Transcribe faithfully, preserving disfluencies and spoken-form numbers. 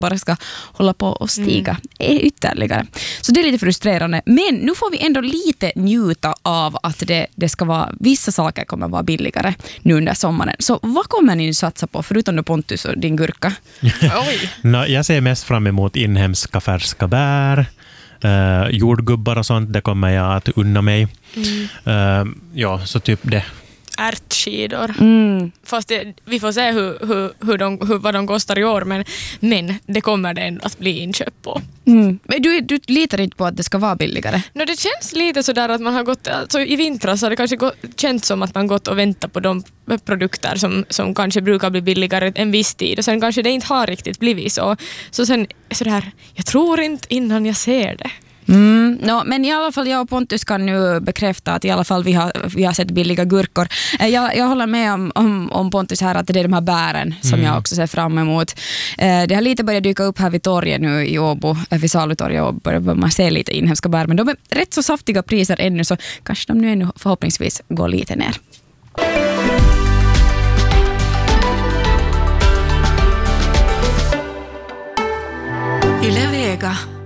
bara ska hålla på och stiga mm. ytterligare. Så det är lite frustrerande. Men nu får vi ändå lite njuta av att det, det ska vara, vissa saker kommer vara billigare nu under sommaren. Så vad kommer ni satsa på förutom då Pontus och din gurka? Oj. No, jag ser mest fram emot inhemska färska bär. Uh, jordgubbar och sånt, det kommer jag att unna mig. Mm. Uh, ja, så typ det. Ärtskidor. Mm. Fast det, vi får se hur, hur, hur de, hur, vad de kostar i år, men, men det kommer det ändå att bli inköp på. Mm. Men du, du litar inte på att det ska vara billigare? No, det känns lite sådär att man har gått, alltså i vintras har det kanske gått, känts som att man gått och väntat på de produkter som, som kanske brukar bli billigare en viss tid och sen kanske det inte har riktigt blivit så. Så sen sådär, jag tror inte innan jag ser det. Mm, no, men i alla fall jag och Pontus kan nu bekräfta att i alla fall vi har, vi har sett billiga gurkor. Jag, jag håller med om, om, om Pontus här att det är de här bären som mm. jag också ser fram emot. Det har lite börjat dyka upp här vid torget nu i Åbo, vid Salutorget, och börjar man se lite inhemska bär, men de är rätt så saftiga priser ännu, så kanske de nu ännu förhoppningsvis går lite ner. Yle Vega.